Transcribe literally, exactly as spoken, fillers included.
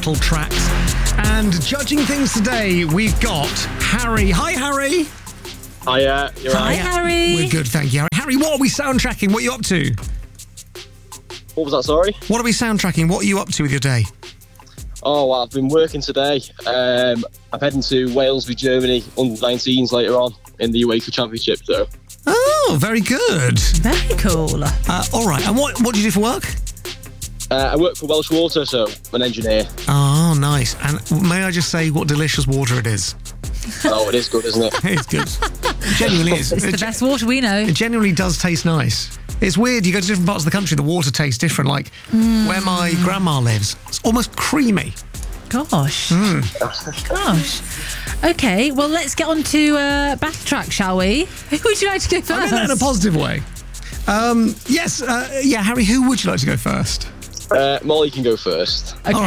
battle tracks. And judging things today, we've got Harry. Hi, Harry. Hiya, you're Hi, right. Harry. We're good, thank you. Harry, what are we soundtracking? What are you up to? What was that, sorry? What are we soundtracking? What are you up to with your day? Oh, well, I've been working today. Um, I'm heading to Wales v Germany under nineteens later on in the UEFA Championship, so. Oh, very good. Very cool. Uh, all right, and what, what do you do for work? Uh, I work for Welsh Water, so I'm an engineer. Oh, nice. And may I just say what delicious water it is? Oh, it is good, isn't it? It's good. It genuinely is. It's the It, best water we know. it genuinely does taste nice. It's weird. You go to different parts of the country, the water tastes different. Like where my grandma lives, it's almost creamy. Gosh. Gosh. Okay, well, let's get on to uh, battle track, shall we? Who would you like to go first? I mean that in a positive way. Um, yes, uh, yeah, Harry, who would you like to go first? Uh, Molly can go first. Okay. All